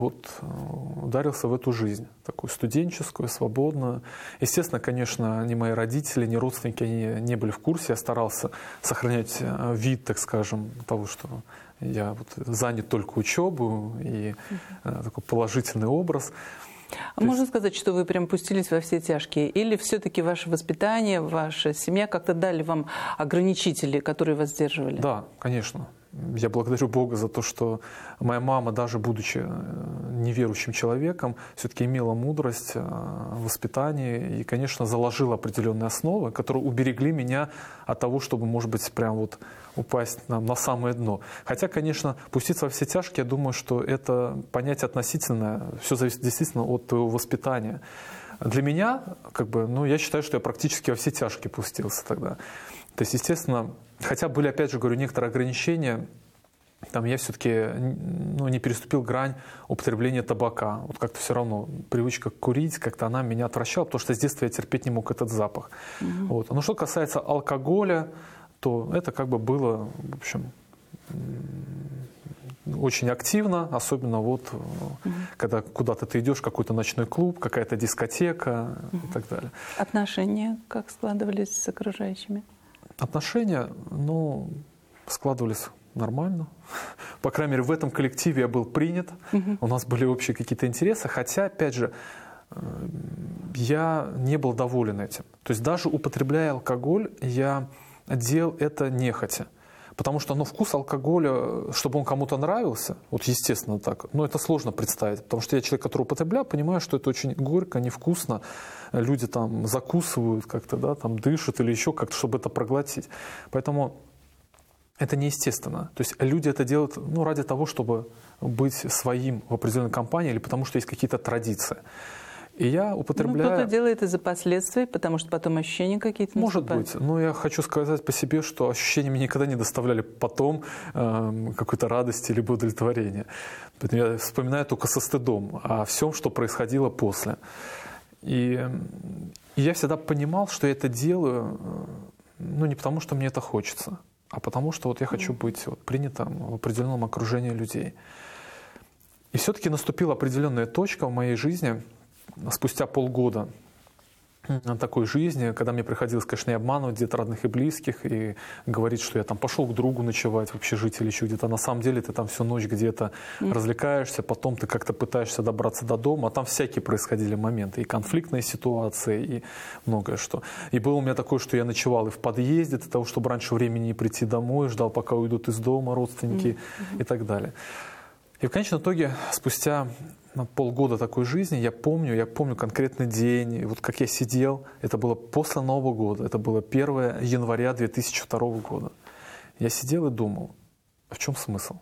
Вот ударился в эту жизнь, такую студенческую, свободную. Естественно, конечно, ни мои родители, ни родственники, они не были в курсе. Я старался сохранять вид, так скажем, того, что я вот занят только учебу и такой положительный образ. А можно сказать, что вы прям пустились во все тяжкие? Или все-таки ваше воспитание, ваша семья как-то дали вам ограничители, которые вас сдерживали? Да, конечно. Я благодарю Бога за то, что моя мама, даже будучи неверующим человеком, все-таки имела мудрость в воспитании и, конечно, заложила определенные основы, которые уберегли меня от того, чтобы, может быть, прям вот упасть на самое дно. Хотя, конечно, пуститься во все тяжкие, я думаю, что это понятие относительное, все зависит действительно от твоего воспитания. Для меня, я считаю, что я практически во все тяжкие пустился тогда. То есть, естественно, хотя были, опять же, говорю, некоторые ограничения, там я все-таки не переступил грань употребления табака. Вот как-то все равно привычка курить, как-то она меня отвращала, потому что с детства я терпеть не мог этот запах. Вот. Но что касается алкоголя, то это было, в общем, очень активно, особенно когда куда-то ты идешь, какой-то ночной клуб, какая-то дискотека и так далее. Отношения как складывались с окружающими? Отношения, складывались нормально. По крайней мере, в этом коллективе я был принят. У нас были общие какие-то интересы. Хотя, опять же, я не был доволен этим. То есть даже употребляя алкоголь, я делал это нехотя. Потому что вкус алкоголя, чтобы он кому-то нравился, вот естественно так, это сложно представить. Потому что я человек, который употреблял, понимаю, что это очень горько, невкусно. Люди там закусывают как-то, там дышат или еще как-то, чтобы это проглотить. Поэтому это неестественно. То есть люди это делают ради того, чтобы быть своим в определенной компании или потому что есть какие-то традиции. И я употребляю... кто-то делает из-за последствий, потому что потом ощущения какие-то наступают. Может быть. Но я хочу сказать по себе, что ощущения мне никогда не доставляли потом какой-то радости либо удовлетворения. Поэтому я вспоминаю только со стыдом о всем, что происходило после. И я всегда понимал, что я это делаю не потому, что мне это хочется, а потому что я хочу быть принятым в определенном окружении людей. И все-таки наступила определенная точка в моей жизни, спустя полгода такой жизни, когда мне приходилось, конечно, и обманывать где-то родных и близких, и говорить, что я там пошел к другу ночевать в общежитие или еще где-то. На самом деле ты там всю ночь где-то развлекаешься, потом ты как-то пытаешься добраться до дома, а там всякие происходили моменты, и конфликтные ситуации, и многое что. И было у меня такое, что я ночевал и в подъезде для того, чтобы раньше времени не прийти домой, ждал, пока уйдут из дома родственники и так далее. И в конечном итоге, спустя полгода такой жизни, я помню конкретный день, и как я сидел, это было после Нового года, это было 1 января 2002 года. Я сидел и думал, в чем смысл?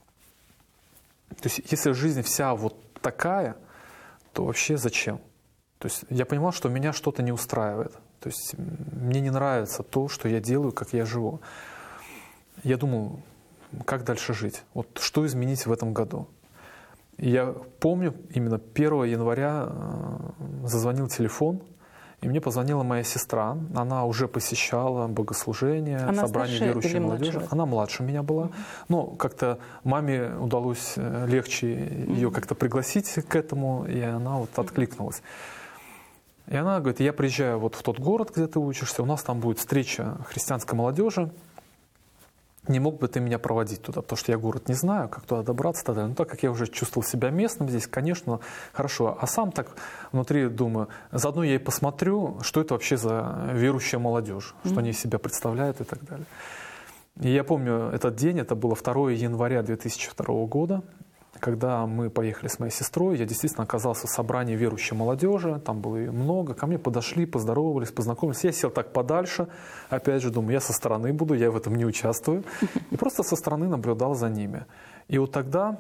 То есть, если жизнь вся такая, то вообще зачем? То есть, я понимал, что меня что-то не устраивает. То есть, мне не нравится то, что я делаю, как я живу. Я думал, как дальше жить? Что изменить в этом году? И я помню, именно 1 января зазвонил телефон, и мне позвонила моя сестра. Она уже посещала богослужение, собрание верующей молодежи. Она младше меня была. Но как-то маме удалось легче ее как-то пригласить к этому, и она откликнулась. И она говорит, я приезжаю в тот город, где ты учишься, у нас там будет встреча христианской молодежи. Не мог бы ты меня проводить туда, потому что я город не знаю, как туда добраться и так далее. Но так как я уже чувствовал себя местным здесь, конечно, хорошо. А сам так внутри думаю, заодно я и посмотрю, что это вообще за верующая молодежь, что они из себя представляют и так далее. И я помню этот день, это было 2 января 2002 года, когда мы поехали с моей сестрой, я действительно оказался в собрании верующей молодежи, там было много, ко мне подошли, поздоровались, познакомились. Я сел так подальше, опять же думаю, я со стороны буду, я в этом не участвую. И просто со стороны наблюдал за ними. И тогда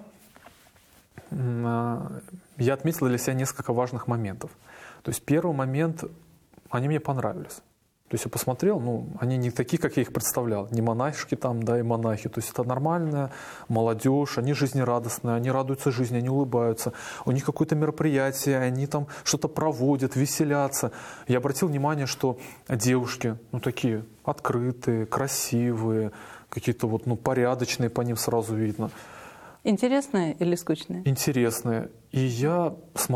я отметил для себя несколько важных моментов. То есть первый момент, они мне понравились. То есть я посмотрел, они не такие, как я их представлял, не монашки и монахи. То есть это нормальная молодежь, они жизнерадостные, они радуются жизни, они улыбаются. У них какое-то мероприятие, они там что-то проводят, веселятся. Я обратил внимание, что девушки, такие открытые, красивые, какие-то порядочные, по ним сразу видно. Интересные или скучные? интересные. И я